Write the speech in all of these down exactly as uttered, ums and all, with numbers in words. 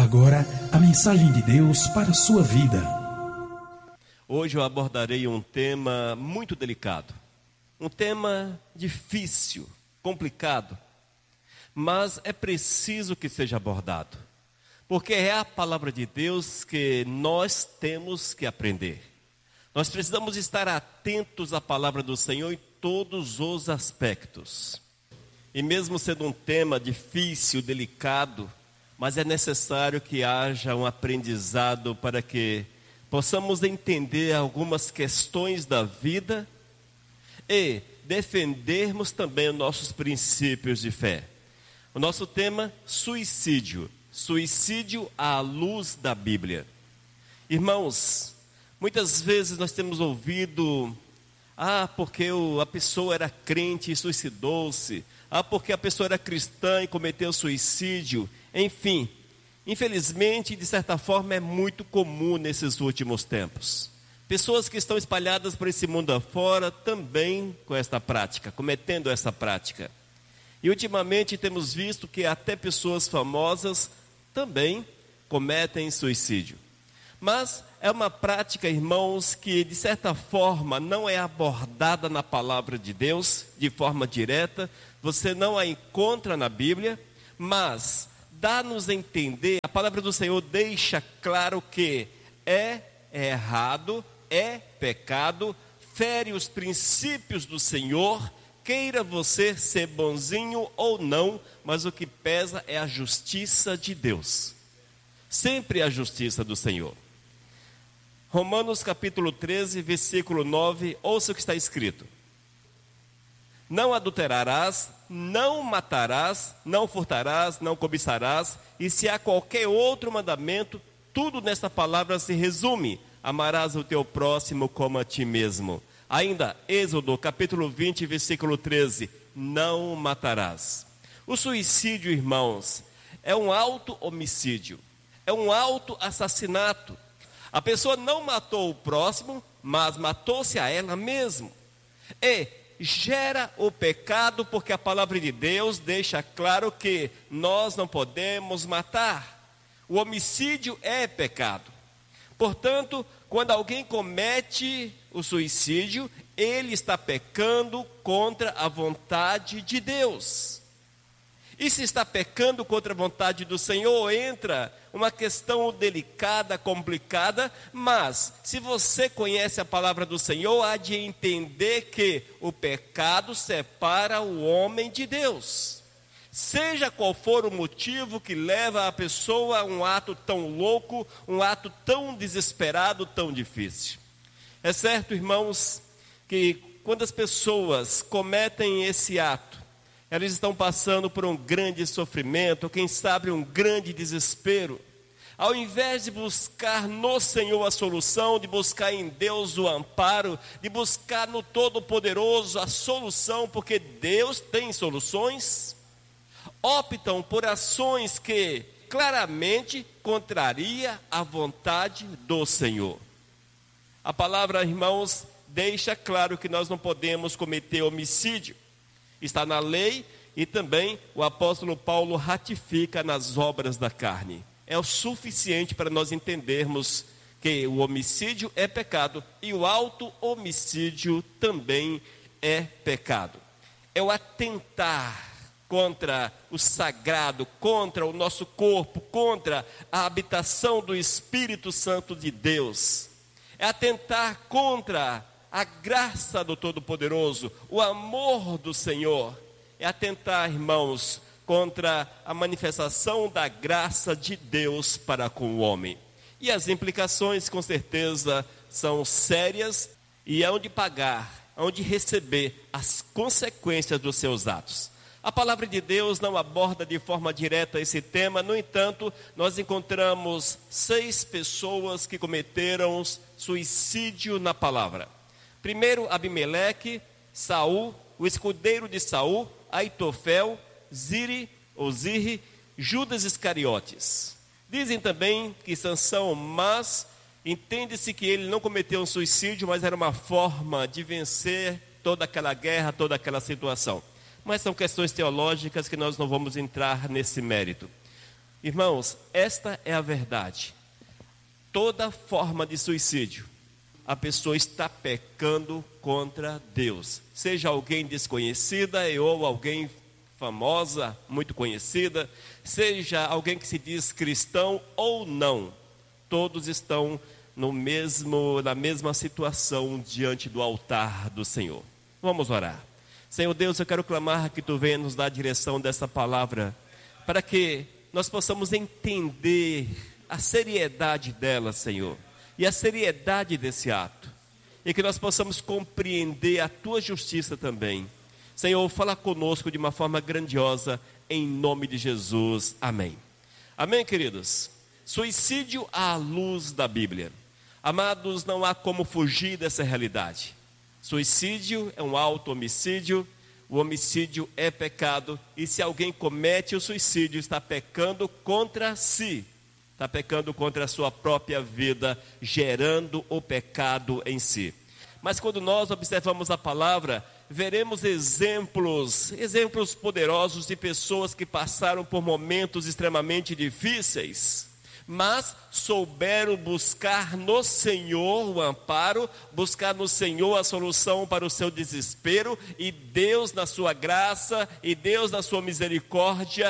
agora a mensagem de Deus para a sua vida. Hoje eu abordarei um tema muito delicado, um tema difícil, complicado, mas é preciso que seja abordado, porque é a palavra de Deus que nós temos que aprender. Nós precisamos estar atentos à palavra do Senhor em todos os aspectos. E mesmo sendo um tema difícil, delicado, mas é necessário que haja um aprendizado para que possamos entender algumas questões da vida e defendermos também os nossos princípios de fé. O nosso tema, suicídio. Suicídio à luz da Bíblia. Irmãos, muitas vezes nós temos ouvido, ah, porque o, a pessoa era crente e suicidou-se, ah, porque a pessoa era cristã e cometeu suicídio, enfim. Infelizmente, de certa forma, é muito comum nesses últimos tempos. Pessoas que estão espalhadas por esse mundo afora também com esta prática, cometendo essa prática. E ultimamente temos visto que até pessoas famosas também cometem suicídio. Mas é uma prática, irmãos, que de certa forma não é abordada na palavra de Deus, de forma direta. Você não a encontra na Bíblia, mas dá-nos a entender, a palavra do Senhor deixa claro que é errado, é pecado, fere os princípios do Senhor, queira você ser bonzinho ou não, mas o que pesa é a justiça de Deus. Sempre a justiça do Senhor. Romanos capítulo treze, versículo nove, ouça o que está escrito. Não adulterarás, não matarás, não furtarás, não cobiçarás, e se há qualquer outro mandamento, tudo nesta palavra se resume: amarás o teu próximo como a ti mesmo. Ainda, Êxodo capítulo vinte, versículo treze, não matarás. O suicídio, irmãos, é um auto-homicídio, é um auto-assassinato. A pessoa não matou o próximo, mas matou-se a ela mesma. E gera o pecado, porque a palavra de Deus deixa claro que nós não podemos matar. O homicídio é pecado. Portanto, quando alguém comete o suicídio, ele está pecando contra a vontade de Deus. E se está pecando contra a vontade do Senhor, entra uma questão delicada, complicada, mas se você conhece a palavra do Senhor, há de entender que o pecado separa o homem de Deus. Seja qual for o motivo que leva a pessoa a um ato tão louco, um ato tão desesperado, tão difícil. É certo, irmãos, que quando as pessoas cometem esse ato, elas estão passando por um grande sofrimento, quem sabe um grande desespero. Ao invés de buscar no Senhor a solução, de buscar em Deus o amparo, de buscar no Todo-Poderoso a solução, porque Deus tem soluções, optam por ações que claramente contraria a vontade do Senhor. A palavra, irmãos, deixa claro que nós não podemos cometer homicídio. Está na lei e também o apóstolo Paulo ratifica nas obras da carne. É o suficiente para nós entendermos que o homicídio é pecado e o auto-homicídio também é pecado. É o atentar contra o sagrado, contra o nosso corpo, contra a habitação do Espírito Santo de Deus. É atentar contra a graça do Todo-Poderoso, o amor do Senhor. É atentar, irmãos, contra a manifestação da graça de Deus para com o homem. E as implicações, com certeza, são sérias e hão de pagar, hão de receber as consequências dos seus atos. A palavra de Deus não aborda de forma direta esse tema, no entanto, nós encontramos seis pessoas que cometeram suicídio na palavra. Primeiro, Abimeleque, Saul, o escudeiro de Saul, Aitofel, Ziri, ou Zirri, Judas Iscariotes. Dizem também que Sansão, mas entende-se que ele não cometeu um suicídio, mas era uma forma de vencer toda aquela guerra, toda aquela situação. Mas são questões teológicas que nós não vamos entrar nesse mérito. Irmãos, esta é a verdade. Toda forma de suicídio, a pessoa está pecando contra Deus. Seja alguém desconhecida ou alguém famosa, muito conhecida, seja alguém que se diz cristão ou não, todos estão no mesmo, na mesma situação diante do altar do Senhor. Vamos orar. Senhor Deus, eu quero clamar que Tu venha nos dar a direção dessa palavra, para que nós possamos entender a seriedade dela, Senhor, e a seriedade desse ato, e que nós possamos compreender a Tua justiça também. Senhor, fala conosco de uma forma grandiosa, em nome de Jesus, amém. Amém, queridos? Suicídio à luz da Bíblia. Amados, não há como fugir dessa realidade. Suicídio é um auto-homicídio, o homicídio é pecado, e se alguém comete o suicídio, está pecando contra si, está pecando contra a sua própria vida, gerando o pecado em si. Mas quando nós observamos a palavra, veremos exemplos, exemplos poderosos de pessoas que passaram por momentos extremamente difíceis, mas souberam buscar no Senhor o amparo, buscar no Senhor a solução para o seu desespero, e Deus na sua graça, e Deus na sua misericórdia,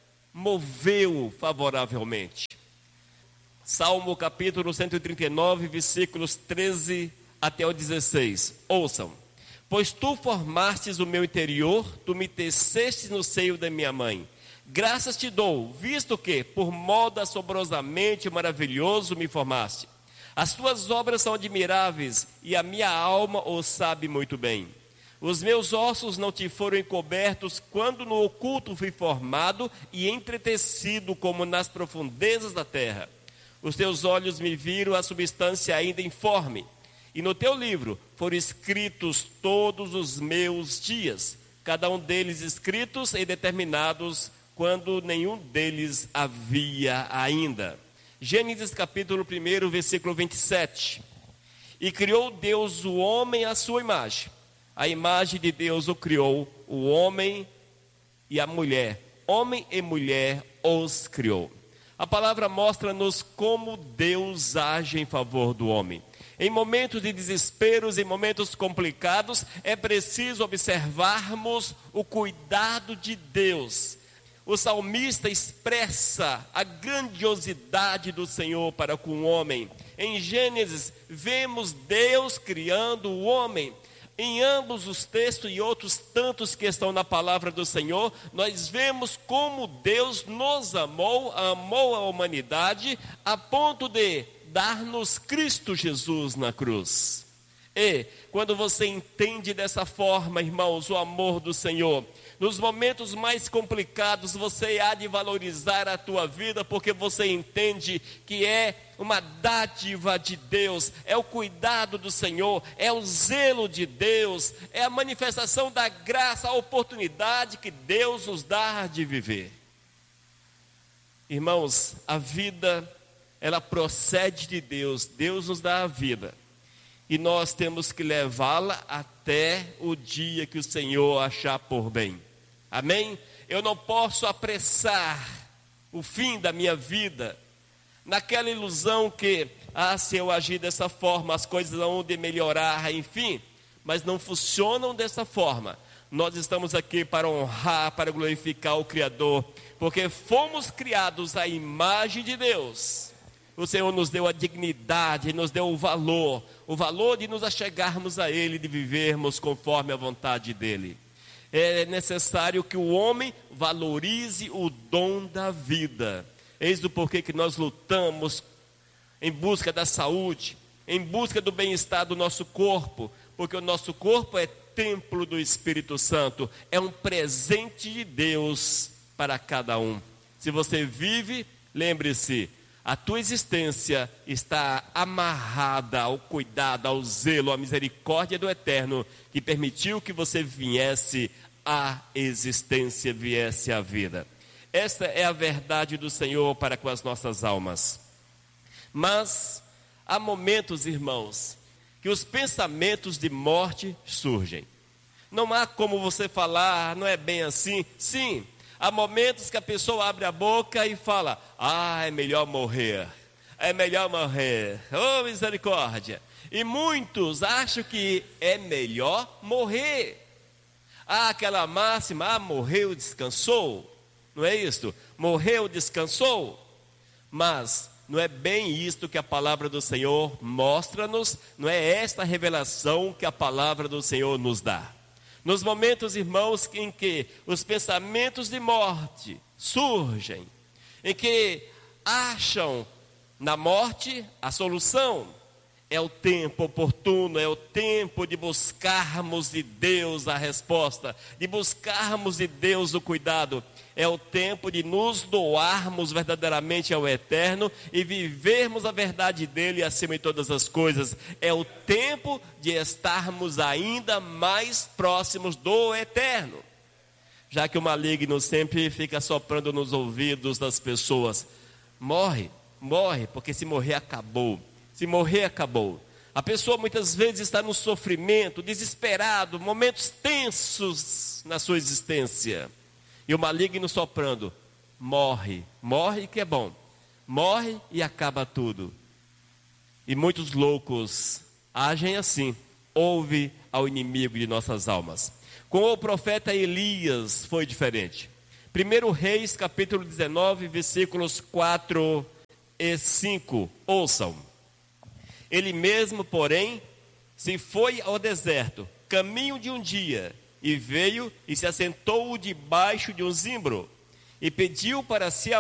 moveu favoravelmente. Salmo capítulo cento e trinta e nove, versículos treze até o dezesseis, ouçam. Pois Tu formastes o meu interior, Tu me tecestes no seio da minha mãe. Graças Te dou, visto que, por modo assombrosamente maravilhoso me formaste. As Tuas obras são admiráveis, e a minha alma o sabe muito bem. Os meus ossos não Te foram encobertos, quando no oculto fui formado e entretecido como nas profundezas da terra. Os Teus olhos me viram a substância ainda informe, e no Teu livro foram escritos todos os meus dias, cada um deles escritos e determinados quando nenhum deles havia ainda. Gênesis capítulo um, versículo vinte e sete. E criou Deus o homem à sua imagem. A imagem de Deus o criou, o homem e a mulher. Homem e mulher os criou. A palavra mostra-nos como Deus age em favor do homem. Em momentos de desesperos, em momentos complicados, é preciso observarmos o cuidado de Deus. O salmista expressa a grandiosidade do Senhor para com o homem. Em Gênesis, vemos Deus criando o homem. Em ambos os textos e outros tantos que estão na palavra do Senhor, nós vemos como Deus nos amou, amou a humanidade, a ponto de dar-nos Cristo Jesus na cruz. E quando você entende dessa forma, irmãos, o amor do Senhor, nos momentos mais complicados você há de valorizar a tua vida, porque você entende que é uma dádiva de Deus, é o cuidado do Senhor, é o zelo de Deus, é a manifestação da graça, a oportunidade que Deus nos dá de viver. Irmãos, a vida, ela procede de Deus, Deus nos dá a vida, e nós temos que levá-la até o dia que o Senhor achar por bem. Amém? Eu não posso apressar o fim da minha vida, naquela ilusão que, ah, se eu agir dessa forma, as coisas vão de melhorar, enfim, mas não funcionam dessa forma. Nós estamos aqui para honrar, para glorificar o Criador, porque fomos criados à imagem de Deus. O Senhor nos deu a dignidade, nos deu o valor, o valor de nos achegarmos a Ele, de vivermos conforme a vontade dEle. É necessário que o homem valorize o dom da vida. Eis o porquê que nós lutamos em busca da saúde, em busca do bem-estar do nosso corpo, porque o nosso corpo é templo do Espírito Santo, é um presente de Deus para cada um. Se você vive, lembre-se, a tua existência está amarrada ao cuidado, ao zelo, à misericórdia do Eterno, que permitiu que você viesse à existência, viesse à vida. Esta é a verdade do Senhor para com as nossas almas. Mas há momentos, irmãos, que os pensamentos de morte surgem. Não há como você falar, não é bem assim. Sim, Há momentos que a pessoa abre a boca e fala: ah, é melhor morrer, é melhor morrer, oh misericórdia. E muitos acham que é melhor morrer. Há aquela máxima: ah, morreu, descansou. Não é isso? Morreu, descansou. Mas não é bem isto que a palavra do Senhor mostra-nos, não é esta revelação que a palavra do Senhor nos dá. Nos momentos, irmãos, em que os pensamentos de morte surgem, em que acham na morte a solução, é o tempo oportuno, é o tempo de buscarmos de Deus a resposta, de buscarmos de Deus o cuidado. É o tempo de nos doarmos verdadeiramente ao Eterno e vivermos a verdade dele acima de todas as coisas. É o tempo de estarmos ainda mais próximos do Eterno. Já que o maligno sempre fica soprando nos ouvidos das pessoas: morre, morre, porque se morrer acabou. Se morrer, acabou. A pessoa muitas vezes está no sofrimento, desesperado, momentos tensos na sua existência. E o maligno soprando: morre, morre que é bom. Morre e acaba tudo. E muitos loucos agem assim. Ouve ao inimigo de nossas almas. Com o profeta Elias foi diferente. primeiro Reis, capítulo dezenove, versículos quatro e cinco. Ouçam. Ele mesmo, porém, se foi ao deserto, caminho de um dia, e veio e se assentou debaixo de um zimbro, e pediu para si a